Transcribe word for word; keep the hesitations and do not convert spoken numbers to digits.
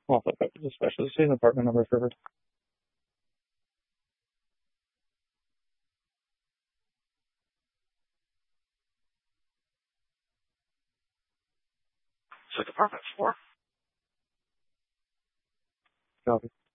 Also, especially see apartment number server. So apartment four. Copy.